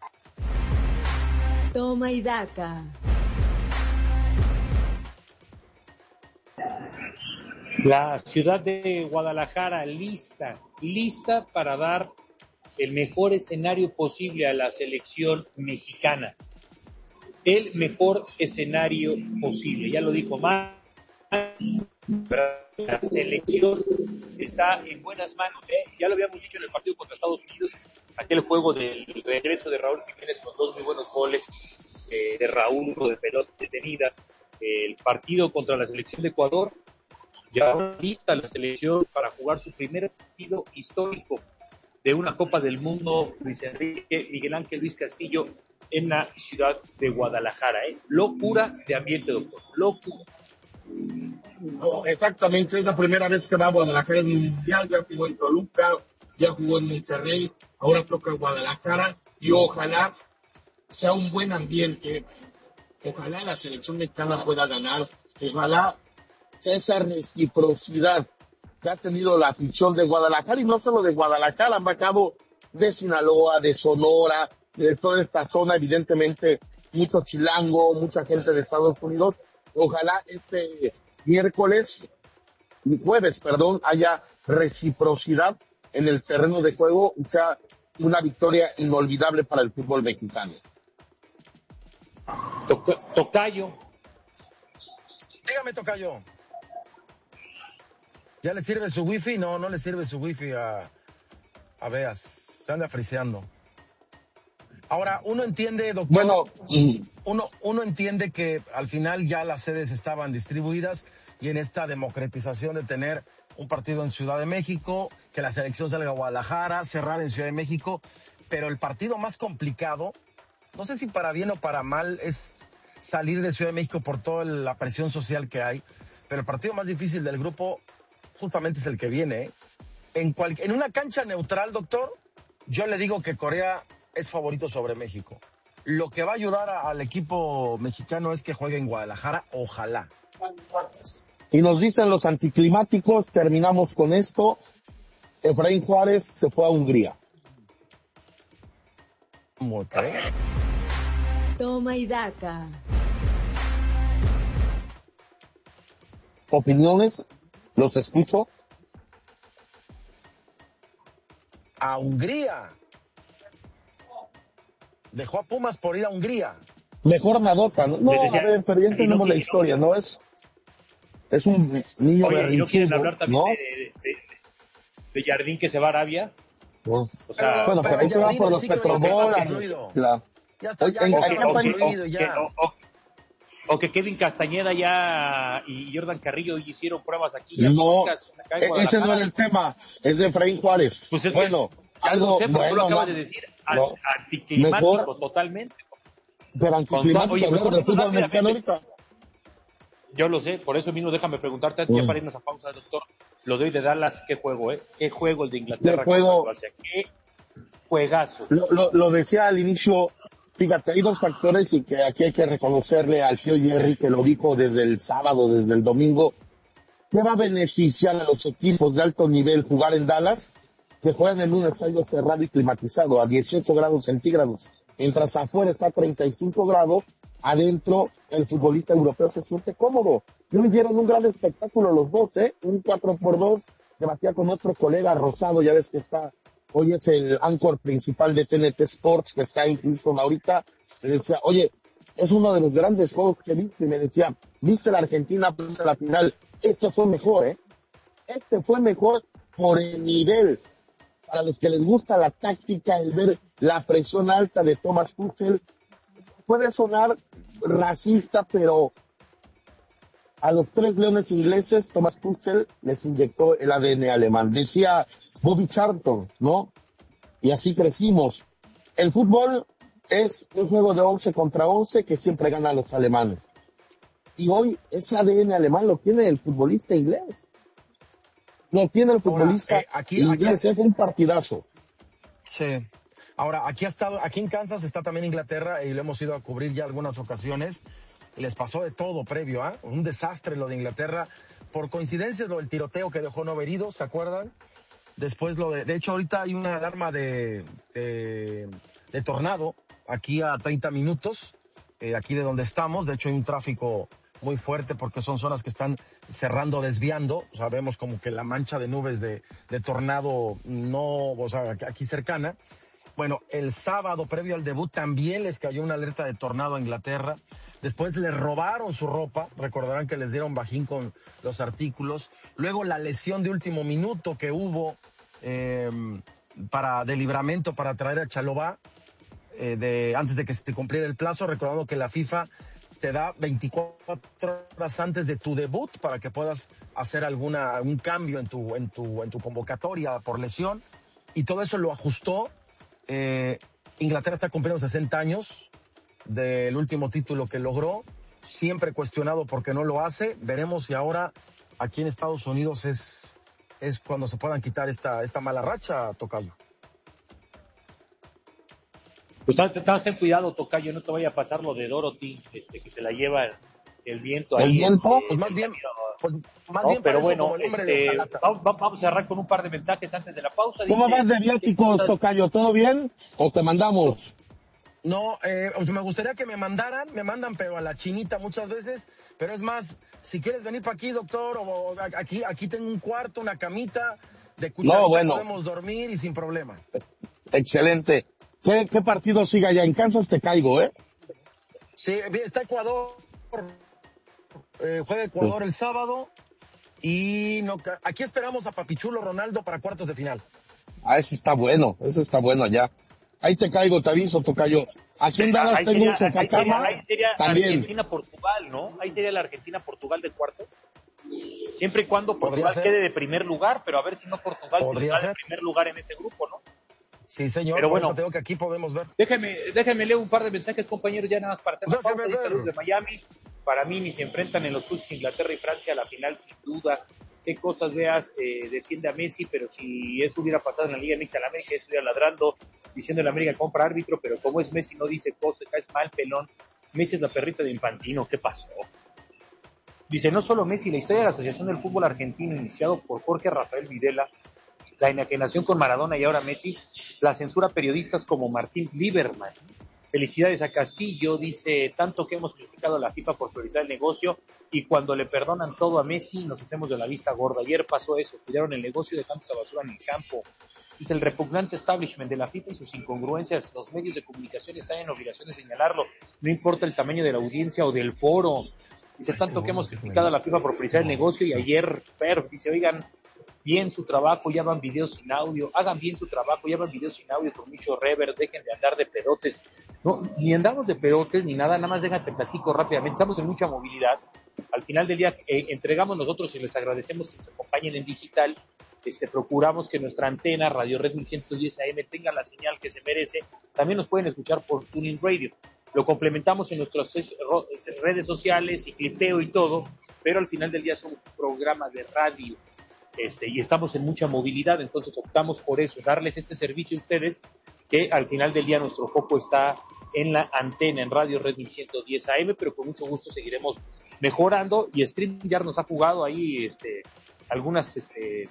Toma y daca. La ciudad de Guadalajara lista, lista para dar el mejor escenario posible a la selección mexicana. El mejor escenario posible, ya lo dijo Mar, la selección está en buenas manos, ¿eh? Ya lo habíamos dicho en el partido contra Estados Unidos, aquel juego del regreso de Raúl Jiménez con dos muy buenos goles, eh, de Raúl, de pelota detenida, el partido contra la selección de Ecuador. Ya lista la selección para jugar su primer partido histórico de una Copa del Mundo, Luis Enrique, Miguel Ángel Luis Castillo, en la ciudad de Guadalajara. ¿eh? Locura de ambiente, doctor, locura. No, exactamente, es la primera vez que va a Guadalajara en el Mundial. Ya jugó en Toluca, ya jugó en Monterrey, ahora toca Guadalajara y ojalá sea un buen ambiente, ojalá la selección mexicana pueda ganar, ojalá esa reciprocidad que ha tenido la afición de Guadalajara, y no solo de Guadalajara, han bajado de Sinaloa, de Sonora, de toda esta zona, evidentemente mucho chilango, mucha gente de Estados Unidos. Ojalá este miércoles, jueves, perdón, haya reciprocidad en el terreno de juego y sea una victoria inolvidable para el fútbol mexicano. Tocayo. Dígame, Tocayo. ¿Ya le sirve su wifi? No, no le sirve su wifi a, a Beas. Se anda friseando. Ahora, uno entiende, doctor, bueno, uno, uno entiende que al final ya las sedes estaban distribuidas y en esta democratización de tener un partido en Ciudad de México, que la selección salga a Guadalajara, cerrar en Ciudad de México, pero el partido más complicado, no sé si para bien o para mal, es salir de Ciudad de México por toda la presión social que hay, pero el partido más difícil del grupo justamente es el que viene. ¿eh? En, cual, en una cancha neutral, doctor, yo le digo que Corea es favorito sobre México. Lo que va a ayudar a, al equipo mexicano es que juegue en Guadalajara, ojalá. Y nos dicen los anticlimáticos, terminamos con esto, Efraín Juárez se fue a Hungría. Okay. Toma y daca. ¿Opiniones? ¿Los escucho? A Hungría. Dejó a Pumas por ir a Hungría. Mejor Nadota, ¿no? No, a ver, pero ya entendemos la historia, ¿no? Es es un niño Oye, berrinchudo, ¿y no quieren hablar también ¿no? de, de, de, de Jardín que se va a Arabia? Pues, o sea, bueno, pero ahí se va por los petrodólares. La... Ya está, ya, ya, ya, o, ya. O, o, o que Kevin Castañeda ya y Jordan Carrillo ya pruebas aquí. Ya no, acá en ese no era el tema, es de Efraín Juárez. Pues es bueno, que, algo, sé, bueno, lo acabo no, de decir, no, anticlimático mejor, totalmente. Pero anticlimático, oye, hablar del fútbol mexicano ahorita. Yo lo sé, por eso mismo déjame preguntarte, uh. ya para irnos a pausa, doctor, lo doy de Dallas, ¿qué juego, eh? ¿Qué juego el de Inglaterra? ¿Qué juego? ¿Qué juegazo? Lo, lo, lo decía al inicio, fíjate, hay dos factores y que aquí hay que reconocerle al tío Jerry, que lo dijo desde el sábado, desde el domingo. ¿Qué va a beneficiar a los equipos de alto nivel jugar en Dallas? que juegan en un estadio cerrado y climatizado a dieciocho grados centígrados, mientras afuera está a treinta y cinco grados, adentro el futbolista europeo se siente cómodo. Y hoy dieron un gran espectáculo los dos, ¿eh? Un cuatro por dos, debatía con nuestro colega Rosado, ya ves que está, hoy es el anchor principal de T N T Sports, que está en Houston ahorita, le decía, oye, es uno de los grandes juegos que viste, y me decía, viste la Argentina, viste la final, este fue mejor, ¿eh? Este fue mejor por el nivel. Para los que les gusta la táctica, el ver la presión alta de Thomas Tuchel, puede sonar racista, pero a los tres leones ingleses, Thomas Tuchel les inyectó el A D N alemán. Decía Bobby Charlton, ¿no? Y así crecimos. El fútbol es un juego de once contra once que siempre ganan los alemanes. Y hoy ese A D N alemán lo tiene el futbolista inglés. Lo tiene el futbolista Ahora, eh, aquí, inglés, aquí, es un partidazo. Sí. Ahora, aquí ha estado, aquí en Kansas está también Inglaterra y lo hemos ido a cubrir ya algunas ocasiones. Les pasó de todo previo, ¿ah? ¿eh? Un desastre lo de Inglaterra. Por coincidencia, lo del tiroteo que dejó nueve heridos, ¿se acuerdan? Después lo de, de hecho ahorita hay una alarma de, de, de tornado aquí a treinta minutos, eh, aquí de donde estamos. De hecho hay un tráfico muy fuerte porque son zonas que están cerrando, desviando. O sea, vemos como que la mancha de nubes de, de tornado no, o sea, aquí cercana. Bueno, el sábado previo al debut también les cayó una alerta de tornado a Inglaterra. Después les robaron su ropa, recordarán que les dieron bajín con los artículos. Luego la lesión de último minuto que hubo eh, para de Libramento para traer a Chalobah eh, de, antes de que se cumpliera el plazo, recordando que la FIFA te da veinticuatro horas antes de tu debut para que puedas hacer alguna un cambio en tu en tu en tu convocatoria por lesión, y todo eso lo ajustó. Eh, Inglaterra está cumpliendo sesenta años del último título que logró, siempre cuestionado porque no lo hace. Veremos si ahora aquí en Estados Unidos es, es cuando se puedan quitar esta, esta mala racha, Tocayo. Pues ten cuidado, Tocayo, no te vaya a pasar lo de Dorothy, este, que se la lleva el, el viento ahí. ¿El viento? Este, pues más bien, pues más no, bien pero parece bueno, como el hombre de este, hojalata. vamos, vamos a cerrar con un par de mensajes antes de la pausa. ¿Cómo Dice, vas de viáticos, Tocayo? ¿Todo bien? ¿O te mandamos? No, eh, me gustaría que me mandaran, me mandan, pero a la chinita muchas veces. Pero es más, si quieres venir para aquí, doctor, o aquí, aquí tengo un cuarto, una camita de cucharita, no, bueno. Podemos dormir y sin problema. Excelente. ¿Qué, qué partido sigue allá? En Kansas te caigo, ¿eh? Sí, está Ecuador, eh, juega Ecuador el sábado, y no, aquí esperamos a Papichulo Ronaldo para cuartos de final. Ah, ese está bueno, ese está bueno allá. Ahí te caigo, te aviso, Tocayo. Aquí en Dallas ahí tengo sería, un sofacama. Ahí sería también. Argentina-Portugal, ¿no? Ahí sería la Argentina-Portugal de cuarto. Siempre y cuando Portugal quede de primer lugar, pero a ver si no Portugal se da de primer lugar en ese grupo, ¿no? Sí, señor, pero bueno, tengo que aquí podemos ver. Déjenme, déjenme leer un par de mensajes, compañeros, ya nada más para tener pausa. Saludos de Miami. Para mí, ni se enfrentan en los cruces Inglaterra y Francia a la final, sin duda. Qué cosas veas, eh, defiende a Messi, pero si eso hubiera pasado en la Liga Mixta, la América estuviera ladrando, diciendo la América compra árbitro, pero como es Messi no dice cosas, caes mal, pelón. Messi es la perrita de Infantino, ¿qué pasó? Dice, no solo Messi, la historia de la Asociación del Fútbol Argentino, iniciado por Jorge Rafael Videla, la enajenación con Maradona y ahora Messi, la censura a periodistas como Martín Lieberman. Felicidades a Castillo, dice, tanto que hemos criticado a la FIFA por priorizar el negocio y cuando le perdonan todo a Messi nos hacemos de la vista gorda. Ayer pasó eso, cuidaron el negocio y dejando esa basura en el campo. Dice, el repugnante establishment de la FIFA y sus incongruencias, los medios de comunicación están en obligación de señalarlo, no importa el tamaño de la audiencia o del foro. Dice, tanto que hemos criticado a la FIFA por priorizar el negocio y ayer, Perf, dice, oigan, bien su trabajo, ya van videos sin audio, hagan bien su trabajo, ya van videos sin audio con mucho reverb, dejen de andar de pedotes. No, ni andamos de pedotes ni nada, nada más déjate platico rápidamente, estamos en mucha movilidad. Al final del día eh, entregamos nosotros y les agradecemos que nos acompañen en digital. Este, procuramos que nuestra antena Radio Red mil ciento diez A M tenga la señal que se merece. También nos pueden escuchar por Tuning Radio. Lo complementamos en nuestras redes sociales y clipeo y todo, pero al final del día somos un programa de radio. Este, y estamos en mucha movilidad, entonces optamos por eso, darles este servicio a ustedes, que al final del día nuestro foco está en la antena, en Radio Red mil ciento diez A M, pero con mucho gusto seguiremos mejorando, y StreamYard nos ha jugado ahí este, algunas este,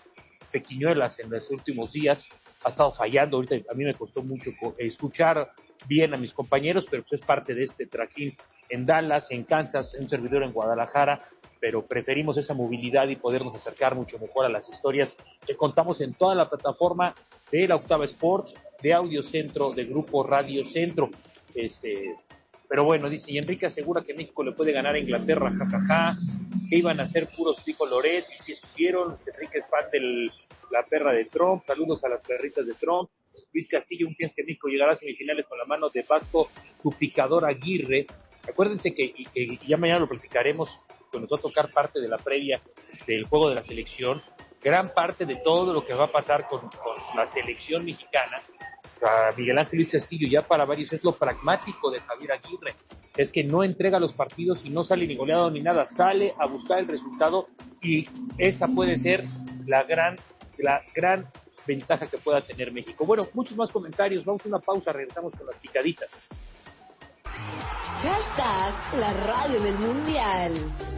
pequiñuelas en los últimos días, ha estado fallando. Ahorita a mí me costó mucho escuchar bien a mis compañeros, pero pues es parte de este trajín en Dallas, en Kansas, un servidor en Guadalajara, pero preferimos esa movilidad y podernos acercar mucho mejor a las historias que contamos en toda la plataforma de la Octava Sports, de Audio Centro, de Grupo Radio Centro. Este, pero bueno, dice, y Enrique asegura que México le puede ganar a Inglaterra, jajaja, que iban a ser puros tricoloret, y si estuvieron. Enrique es fan de la perra de Trump, saludos a las perritas de Trump. Luis Castillo, un piensa que México llegará a semifinales con la mano de Vasco, tu picador Aguirre. Acuérdense que, y que ya mañana lo platicaremos, que nos va a tocar parte de la previa del juego de la selección, gran parte de todo lo que va a pasar con, con la selección mexicana. A Miguel Ángel Luis Castillo, ya para varios, es lo pragmático de Javier Aguirre, es que no entrega los partidos y no sale ni goleado ni nada, sale a buscar el resultado, y esa puede ser la gran, la gran ventaja que pueda tener México. Bueno, muchos más comentarios, vamos a una pausa, regresamos con las picaditas. Hashtag la radio del mundial.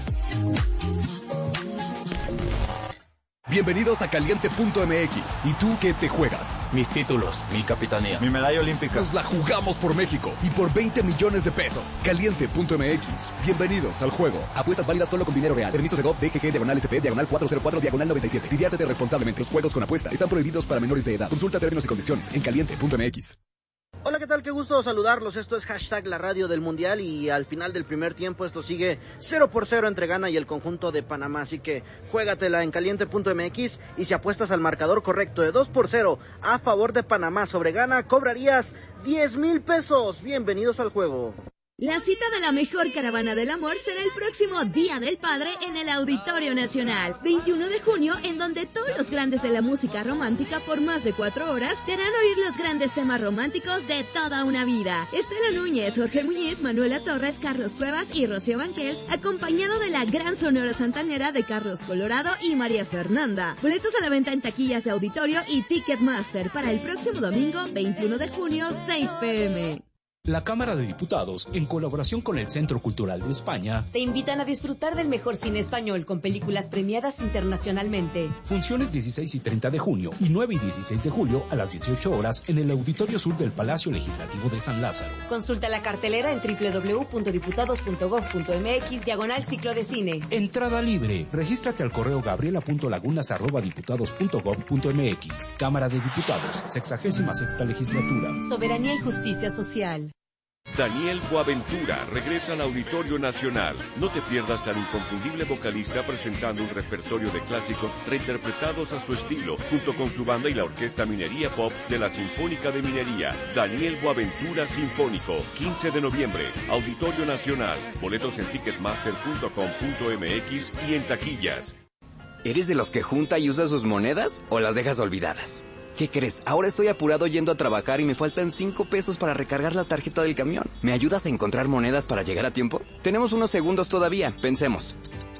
Bienvenidos a Caliente punto M X. ¿Y tú qué te juegas? Mis títulos, mi capitanía, mi medalla olímpica. Nos la jugamos por México y por veinte millones de pesos. Caliente punto M X. Bienvenidos al juego. Apuestas válidas solo con dinero real. Permiso de G O V, B G G, diagonal S P, diagonal cuatro cero cuatro, diagonal noventa y siete. Diviértete responsablemente. Los juegos con apuesta están prohibidos para menores de edad. Consulta términos y condiciones en Caliente punto M X. Hola, ¿qué tal? Qué gusto saludarlos. Esto es Hashtag la radio del mundial, y al final del primer tiempo esto sigue cero por cero entre Ghana y el conjunto de Panamá, así que juégatela en Caliente punto M X, y si apuestas al marcador correcto de dos por cero a favor de Panamá sobre Ghana, cobrarías diez mil pesos. Bienvenidos al juego. La cita de la mejor caravana del amor será el próximo Día del Padre en el Auditorio Nacional, veintiuno de junio, en donde todos los grandes de la música romántica por más de cuatro horas te harán oír los grandes temas románticos de toda una vida. Estela Núñez, Jorge Muñiz, Manuela Torres, Carlos Cuevas y Rocío Banquels, acompañado de la gran sonora santanera de Carlos Colorado y María Fernanda. Boletos a la venta en taquillas de auditorio y Ticketmaster para el próximo domingo, veintiuno de junio, seis pe eme. La Cámara de Diputados, en colaboración con el Centro Cultural de España, te invitan a disfrutar del mejor cine español con películas premiadas internacionalmente. Funciones dieciséis y treinta de junio y nueve y dieciséis de julio a las dieciocho horas en el Auditorio Sur del Palacio Legislativo de San Lázaro. Consulta la cartelera en doble u doble u doble u punto diputados punto gob punto eme equis diagonal ciclo de cine. Entrada libre. Regístrate al correo gabriela punto lagunas arroba diputados punto gob punto eme equis. Cámara de Diputados, sexagésima sexta legislatura. Soberanía y justicia social. Daniel Boaventura regresa al Auditorio Nacional. No te pierdas al inconfundible vocalista presentando un repertorio de clásicos reinterpretados a su estilo, junto con su banda y la Orquesta Minería Pops de la Sinfónica de Minería. Daniel Boaventura Sinfónico, quince de noviembre, Auditorio Nacional. Boletos en ticketmaster punto com punto eme equis y en taquillas. ¿Eres de los que junta y usa sus monedas o las dejas olvidadas? ¿Qué crees? Ahora estoy apurado yendo a trabajar y me faltan cinco pesos para recargar la tarjeta del camión. ¿Me ayudas a encontrar monedas para llegar a tiempo? Tenemos unos segundos todavía, pensemos.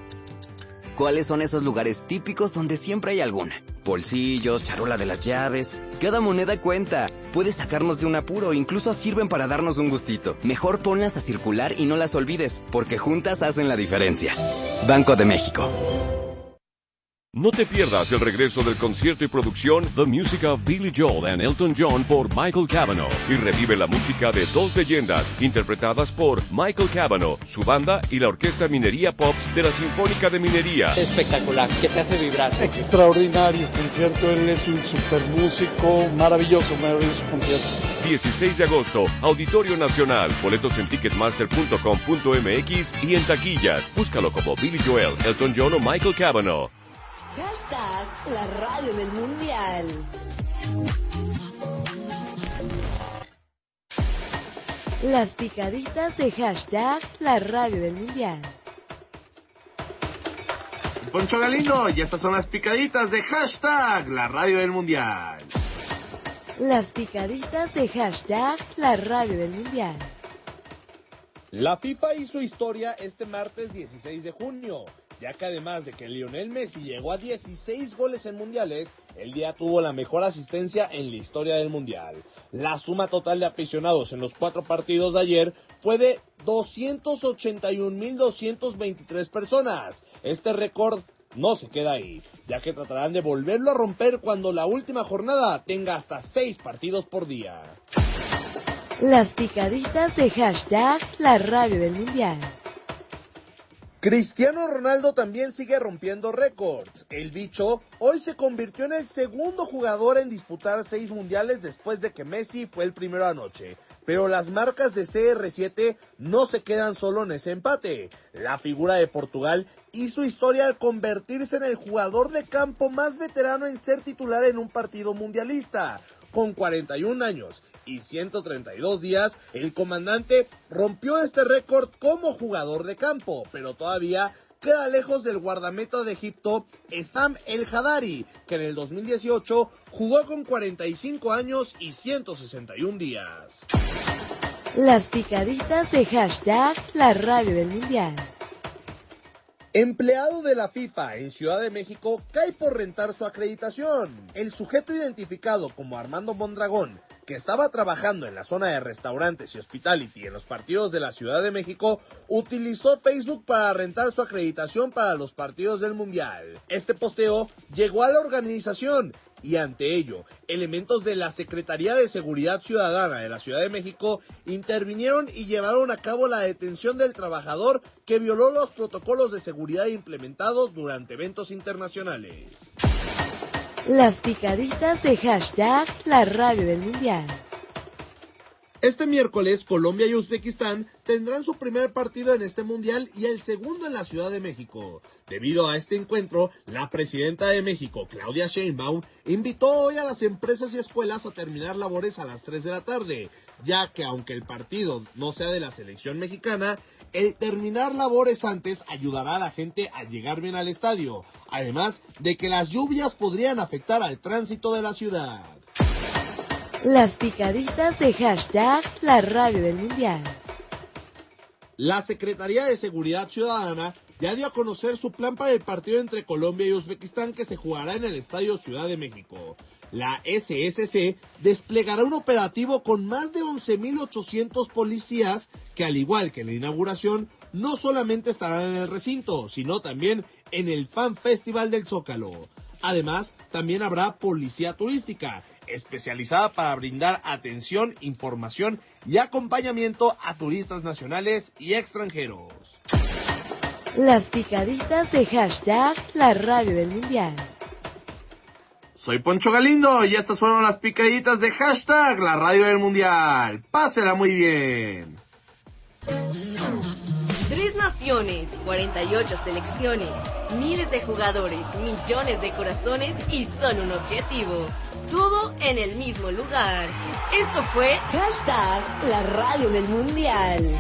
¿Cuáles son esos lugares típicos donde siempre hay alguna? Bolsillos, charola de las llaves. Cada moneda cuenta. Puede sacarnos de un apuro, incluso sirven para darnos un gustito. Mejor ponlas a circular y no las olvides, porque juntas hacen la diferencia. Banco de México. No te pierdas el regreso del concierto y producción The Music of Billy Joel and Elton John por Michael Cavanaugh, y revive la música de dos leyendas interpretadas por Michael Cavanaugh, su banda y la Orquesta Minería Pops de la Sinfónica de Minería. Espectacular, que te hace vibrar. Extraordinario concierto, él es un super músico, maravilloso, maravilloso concierto. dieciséis de agosto, Auditorio Nacional. Boletos en ticketmaster punto com punto eme equis y en taquillas. Búscalo como Billy Joel, Elton John o Michael Cavanaugh. Hashtag la radio del mundial. Las picaditas de hashtag la radio del mundial. Poncho Galindo, y estas son las picaditas de hashtag la radio del mundial. Las picaditas de hashtag la radio del mundial. La FIFA hizo historia este martes dieciséis de junio, ya que además de que Lionel Messi llegó a dieciséis goles en mundiales, el día tuvo la mejor asistencia en la historia del mundial. La suma total de aficionados en los cuatro partidos de ayer fue de doscientos ochenta y un mil doscientos veintitrés personas. Este récord no se queda ahí. ya que tratarán de volverlo a romper cuando la última jornada tenga hasta seis partidos por día. Las picaditas de hashtag la radio del mundial. Cristiano Ronaldo también sigue rompiendo récords. El bicho hoy se convirtió en el segundo jugador en disputar seis mundiales después de que Messi fue el primero anoche. Pero las marcas de C R siete no se quedan solo en ese empate. La figura de Portugal hizo historia al convertirse en el jugador de campo más veterano en ser titular en un partido mundialista. Con cuarenta y un años y ciento treinta y dos días, el comandante rompió este récord como jugador de campo, pero todavía queda lejos del guardameta de Egipto, Essam El Hadari, que en el dos mil dieciocho jugó con cuarenta y cinco años y ciento sesenta y un días. Las picaditas de hashtag la radio del mundial. Empleado de la FIFA en Ciudad de México cae por rentar su acreditación. El sujeto identificado como Armando Mondragón, que estaba trabajando en la zona de restaurantes y hospitality en los partidos de la Ciudad de México, utilizó Facebook para rentar su acreditación para los partidos del Mundial. Este posteo llegó a la organización y ante ello, elementos de la Secretaría de Seguridad Ciudadana de la Ciudad de México intervinieron y llevaron a cabo la detención del trabajador que violó los protocolos de seguridad implementados durante eventos internacionales. Las picaditas de hashtag la radio del mundial. Este miércoles, Colombia y Uzbekistán tendrán su primer partido en este mundial y el segundo en la Ciudad de México. Debido a este encuentro, la presidenta de México, Claudia Sheinbaum, invitó hoy a las empresas y escuelas a terminar labores a las tres de la tarde, ya que aunque el partido no sea de la selección mexicana, el terminar labores antes ayudará a la gente a llegar bien al estadio, además de que las lluvias podrían afectar al tránsito de la ciudad. Las picaditas de hashtag la radio del mundial. La Secretaría de Seguridad Ciudadana ya dio a conocer su plan para el partido entre Colombia y Uzbekistán que se jugará en el Estadio Ciudad de México. La S S C desplegará un operativo con más de once mil ochocientos policías que, al igual que en la inauguración, no solamente estarán en el recinto, sino también en el Fan Festival del Zócalo. Además, también habrá policía turística, especializada para brindar atención, información y acompañamiento a turistas nacionales y extranjeros. Las picaditas de hashtag la radio del mundial. Soy Poncho Galindo y estas fueron las picaditas de hashtag la radio del mundial. Pásela muy bien. Tres naciones, cuarenta y ocho selecciones, miles de jugadores, millones de corazones y solo un objetivo. Todo en el mismo lugar. Esto fue hashtag la radio del mundial.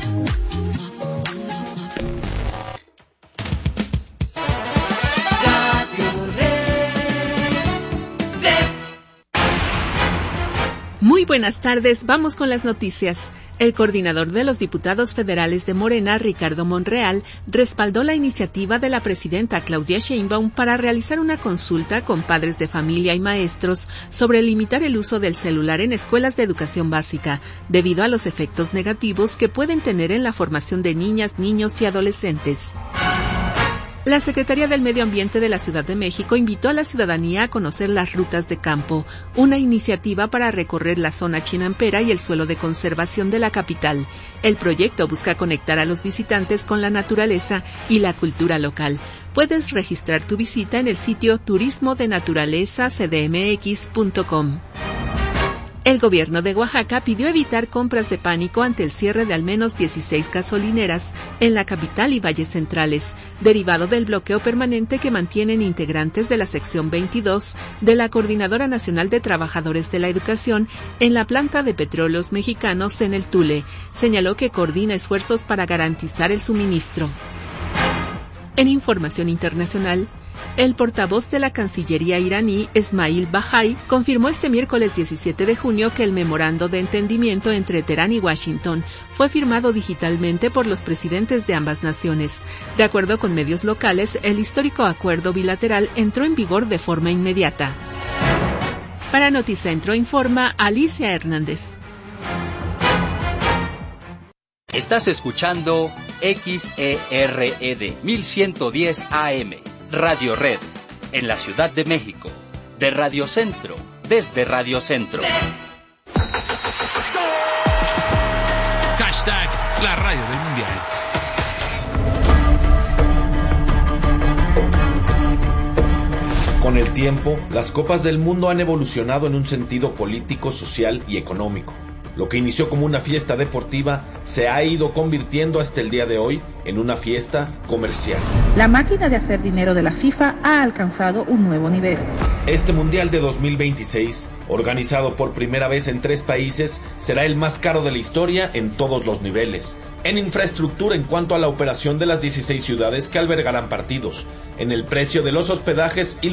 Muy buenas tardes, vamos con las noticias. El coordinador de los diputados federales de Morena, Ricardo Monreal, respaldó la iniciativa de la presidenta Claudia Sheinbaum para realizar una consulta con padres de familia y maestros sobre limitar el uso del celular en escuelas de educación básica, debido a los efectos negativos que pueden tener en la formación de niñas, niños y adolescentes. La Secretaría del Medio Ambiente de la Ciudad de México invitó a la ciudadanía a conocer las rutas de campo, una iniciativa para recorrer la zona chinampera y el suelo de conservación de la capital. El proyecto busca conectar a los visitantes con la naturaleza y la cultura local. Puedes registrar tu visita en el sitio turismo de naturaleza c d m x punto com. El gobierno de Oaxaca pidió evitar compras de pánico ante el cierre de al menos dieciséis gasolineras en la capital y valles centrales, derivado del bloqueo permanente que mantienen integrantes de la sección veintidós de la Coordinadora Nacional de Trabajadores de la Educación en la planta de petróleos mexicanos en el Tule. Señaló que coordina esfuerzos para garantizar el suministro. En información internacional, el portavoz de la Cancillería iraní, Esmail Bahai, confirmó este miércoles diecisiete de junio que el memorando de entendimiento entre Teherán y Washington fue firmado digitalmente por los presidentes de ambas naciones. De acuerdo con medios locales, el histórico acuerdo bilateral entró en vigor de forma inmediata. Para Noticentro informa Alicia Hernández. Estás escuchando X E R E D mil ciento diez A M. Radio Red, en la Ciudad de México. De Radio Centro, desde Radio Centro. Hashtag la radio del mundial. Con el tiempo, las Copas del Mundo han evolucionado en un sentido político, social y económico. Lo que inició como una fiesta deportiva se ha ido convirtiendo hasta el día de hoy en una fiesta comercial. La máquina de hacer dinero de la FIFA ha alcanzado un nuevo nivel. Este Mundial de dos mil veintiséis, organizado por primera vez en tres países, será el más caro de la historia en todos los niveles. En infraestructura en cuanto a la operación de las dieciséis ciudades que albergarán partidos, en el precio de los hospedajes y